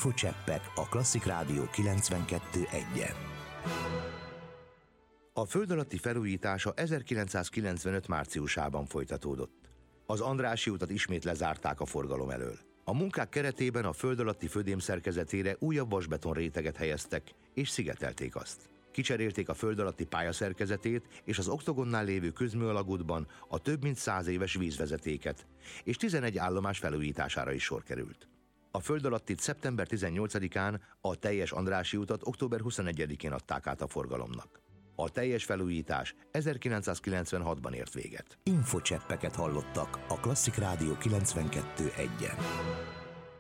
Infocseppek a Klasszik Rádió 92.1-en. A föld alatti felújítása 1995 márciusában folytatódott. Az Andrássy utat ismét lezárták a forgalom elől. A munkák keretében a föld alatti födém szerkezetére újabb vasbeton réteget helyeztek, és szigetelték azt. Kicserélték a föld alatti pályaszerkezetét, és az Oktogonnál lévő közműalagútban a több mint 100 éves vízvezetéket, és 11 állomás felújítására is sor került. A föld alattit szeptember 18-án, a teljes Andrássy utat október 21-én adták át a forgalomnak. A teljes felújítás 1996-ban ért véget. Infocseppeket hallottak a Klasszik Rádió 92.1-en.